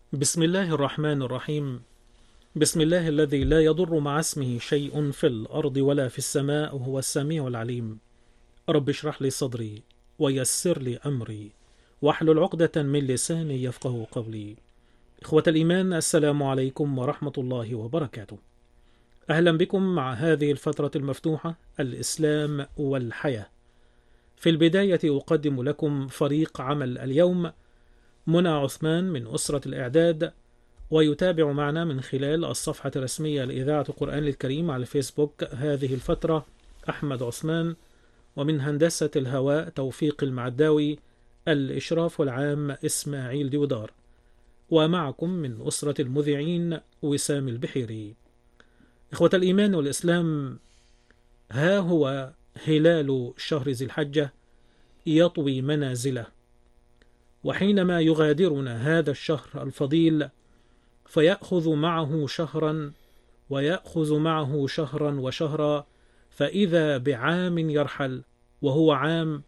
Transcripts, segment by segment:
بسم الله الرحمن الرحيم. بسم الله الذي لا يضر مع اسمه شيء في الأرض ولا في السماء وهو السميع العليم. رب اشرح لي صدري ويسر لي أمري واحلل عقدة من لساني يفقه قولي. إخوة الإيمان، السلام عليكم ورحمة الله وبركاته. أهلا بكم مع هذه الفترة المفتوحة، الإسلام والحياة. في البداية أقدم لكم فريق عمل اليوم: منى عثمان من أسرة الإعداد، ويتابع معنا من خلال الصفحة الرسمية لإذاعة القرآن الكريم على الفيسبوك هذه الفترة أحمد عثمان، ومن هندسة الهواء توفيق المعداوي، الإشراف العام إسماعيل ديودار، ومعكم من أسرة المذيعين وسام البحيري. إخوة الإيمان والإسلام، ها هو هلال شهر ذي الحجة يطوي منازله، وحينما يغادرنا هذا الشهر الفضيل فيأخذ معه شهرا ويأخذ معه شهرا وشهرا، فإذا بعام يرحل، وهو عام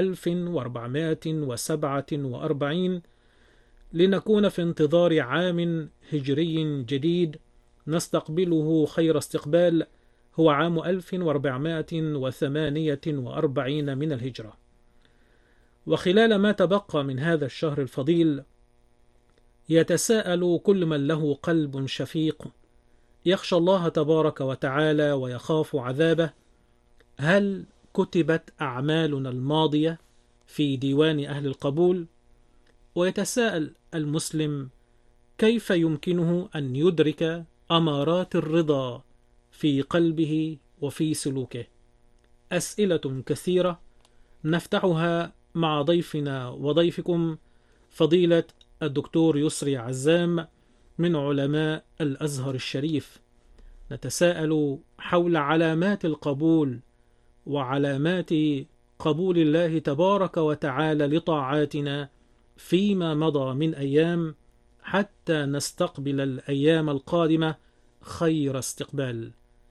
1447، لنكون في انتظار عام هجري جديد نستقبله خير استقبال، هو عام 1448 من الهجرة. وخلال ما تبقى من هذا الشهر الفضيل يتساءل كل من له قلب شفيق يخشى الله تبارك وتعالى ويخاف عذابه: هل كتبت أعمالنا الماضية في ديوان أهل القبول؟ ويتساءل المسلم: كيف يمكنه أن يدرك أمارات الرضا في قلبه وفي سلوكه؟ أسئلة كثيرة نفتحها مع ضيفنا وضيفكم فضيلة الدكتور يسري عزام من علماء الأزهر الشريف. نتساءل حول علامات القبول وعلامات قبول الله تبارك وتعالى لطاعاتنا فيما مضى من أيام، حتى نستقبل الأيام القادمة خير استقبال.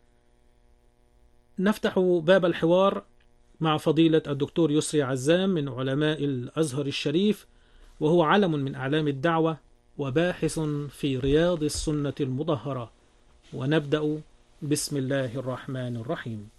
نفتح باب الحوار مع فضيلة الدكتور يسري عزام من علماء الأزهر الشريف، وهو علم من أعلام الدعوة وباحث في رياض السنة المطهرة. ونبدأ بسم الله الرحمن الرحيم.